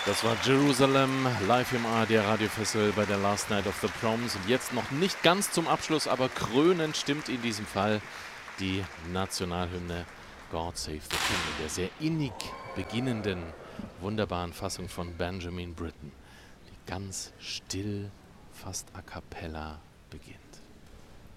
Das war Jerusalem, live im ARD Radiofestival bei der Last Night of the Proms. Und jetzt noch nicht ganz zum Abschluss, aber krönend stimmt in diesem Fall die Nationalhymne God Save the King, in der sehr innig beginnenden, wunderbaren Fassung von Benjamin Britten, die ganz still, fast a cappella beginnt.